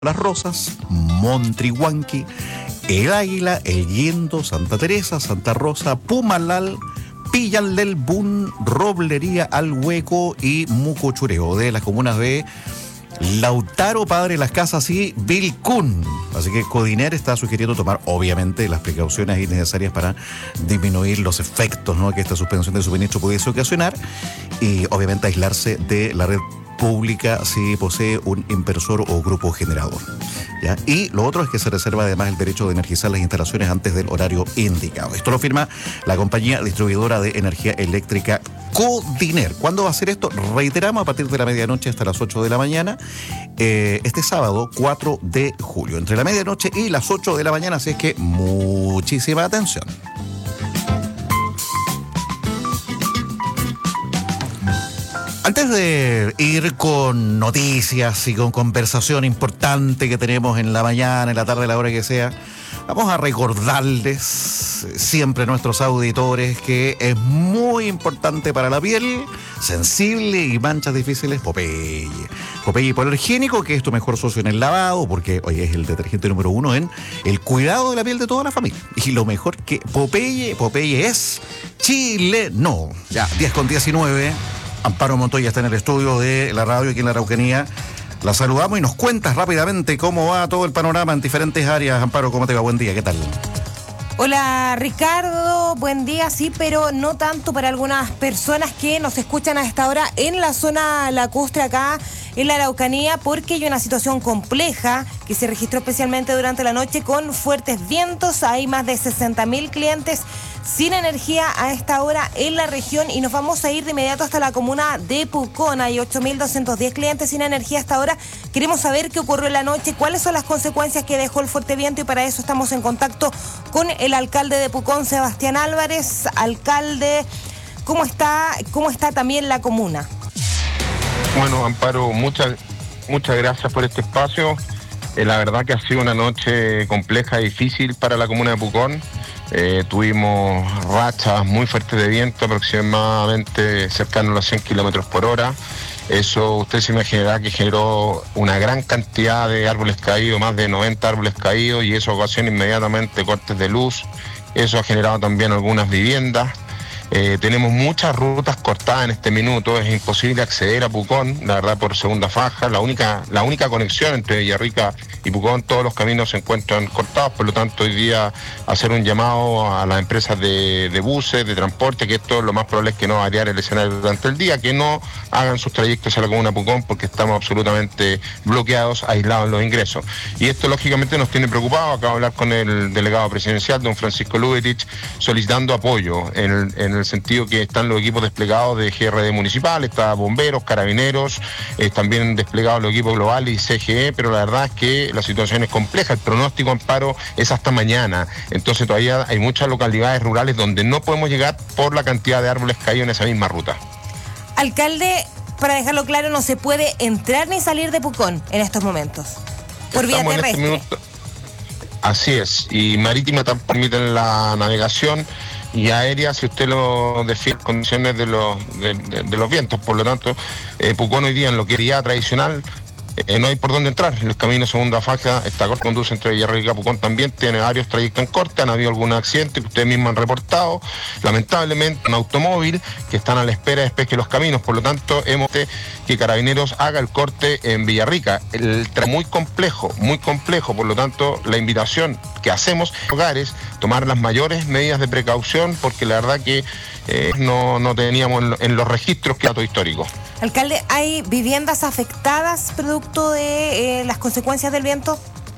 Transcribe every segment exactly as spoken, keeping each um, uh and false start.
Las Rosas, Montrihuanqui, El Águila, El Guindo, Santa Teresa, Santa Rosa, Pumalal, Pillanlel, Bun, Roblería, Alhueco y Mucochureo, de las comunas de Lautaro, Padre Las Casas y Vilcún. Así que Codiner está sugiriendo tomar, obviamente, las precauciones necesarias para disminuir los efectos, ¿no?, que esta suspensión de suministro pudiese ocasionar y, obviamente, aislarse de la red pública si posee un inversor o grupo generador, ¿ya? Y lo otro es que se reserva además el derecho de energizar las instalaciones antes del horario indicado. Esto lo firma la compañía distribuidora de energía eléctrica Codiner. ¿Cuándo va a ser esto? Reiteramos, a partir de la medianoche hasta las ocho de la mañana, eh, este sábado cuatro de julio, entre la medianoche y las ocho de la mañana, así es que muchísima atención. Antes de ir con noticias y con conversación importante que tenemos en la mañana, en la tarde, a la hora que sea, vamos a recordarles siempre a nuestros auditores que es muy importante para la piel sensible y manchas difíciles Popeye. Popeye hipoalergénico, que es tu mejor socio en el lavado, porque hoy es el detergente número uno en el cuidado de la piel de toda la familia. Y lo mejor que Popeye, Popeye es chileno. Ya, diez con diecinueve. Amparo Montoya está en el estudio de la radio aquí en la Araucanía. La saludamos y nos cuentas rápidamente cómo va todo el panorama en diferentes áreas. Amparo, ¿cómo te va? Buen día, ¿qué tal? Hola Ricardo, buen día, sí, pero no tanto para algunas personas que nos escuchan a esta hora en la zona lacustre acá en la Araucanía, porque hay una situación compleja que se registró especialmente durante la noche con fuertes vientos. Hay más de sesenta mil clientes sin energía a esta hora en la región y nos vamos a ir de inmediato hasta la comuna de Pucón. Hay ocho mil doscientos diez clientes sin energía hasta ahora. Queremos saber qué ocurrió en la noche, cuáles son las consecuencias que dejó el fuerte viento, y para eso estamos en contacto con el alcalde de Pucón, Sebastián Álvarez. Alcalde, ¿cómo está, cómo está también la comuna? Bueno, Amparo, muchas, muchas gracias por este espacio. Eh, la verdad que ha sido una noche compleja y difícil para la comuna de Pucón. Eh, tuvimos rachas muy fuertes de viento, aproximadamente cercanos a los cien kilómetros por hora. Eso usted se imaginará que generó una gran cantidad de árboles caídos, más de noventa árboles caídos, y eso ocasiona inmediatamente cortes de luz. Eso ha generado también algunas viviendas. Eh, tenemos muchas rutas cortadas en este minuto, es imposible acceder a Pucón, la verdad, por segunda faja. La única, la única conexión entre Villarrica y Pucón, todos los caminos se encuentran cortados, por lo tanto hoy día hacer un llamado a las empresas de, de buses, de transporte, que esto lo más probable es que no variar el escenario durante el día, que no hagan sus trayectos a la comuna de Pucón, porque estamos absolutamente bloqueados, aislados en los ingresos. Y esto lógicamente nos tiene preocupados. Acabo de hablar con el delegado presidencial, don Francisco Lubetich, solicitando apoyo en el, en el En el sentido que están los equipos desplegados de G R D municipal, está bomberos, carabineros, eh, también desplegados los equipos globales y C G E, pero la verdad es que la situación es compleja. El pronóstico, Amparo, es hasta mañana, entonces todavía hay muchas localidades rurales donde no podemos llegar por la cantidad de árboles caídos en esa misma ruta. Alcalde, para dejarlo claro, no se puede entrar ni salir de Pucón en estos momentos, por vía terrestre. En este minuto, así es, y marítima tampoco permiten la navegación, y aérea si usted lo define en condiciones de los, de, de, de los vientos. Por lo tanto, eh, Pucón hoy día en lo que sería tradicional, eh, no hay por dónde entrar. El camino segunda faja está corto, conduce entre Villarrica y Pucón, también tiene varios trayectos en corte. Han habido algunos accidentes que ustedes mismos han reportado, lamentablemente, un automóvil que están a la espera de despeje los caminos. Por lo tanto, hemos que Carabineros haga el corte en Villarrica. El tramo muy complejo, muy complejo, por lo tanto, la invitación que hacemos en hogares, tomar las mayores medidas de precaución, porque la verdad que eh, no, no teníamos en, en los registros que datos históricos. Alcalde, ¿hay viviendas afectadas producto de eh, las consecuencias del viento?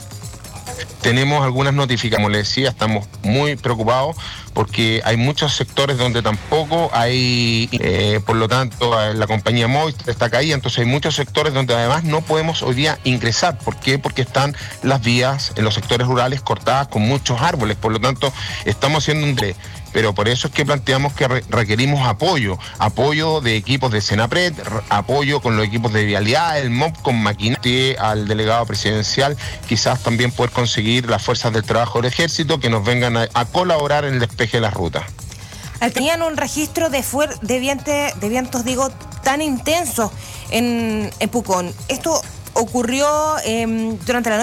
Tenemos algunas notificaciones, como les decía, estamos muy preocupados porque hay muchos sectores donde tampoco hay, eh, por lo tanto, la compañía móvil está caída, entonces hay muchos sectores donde además no podemos hoy día ingresar. ¿Por qué? Porque están las vías en los sectores rurales cortadas con muchos árboles, por lo tanto, estamos haciendo un... Pero por eso es que planteamos que re- requerimos apoyo, apoyo de equipos de Senapred, r- apoyo con los equipos de vialidad, el M O P con maquinaria, al delegado presidencial, quizás también poder conseguir las fuerzas del trabajo del ejército que nos vengan a, a colaborar en el despeje de las rutas. Tenían un registro de, fuer- de, viente- de vientos, digo, tan intensos en, en Pucón. ¿Esto ocurrió eh, durante la